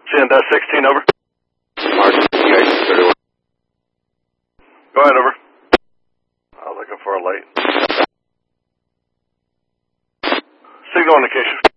CN-16, over. Mark, EX31. Go ahead, over. Looking for a light. Signal indication.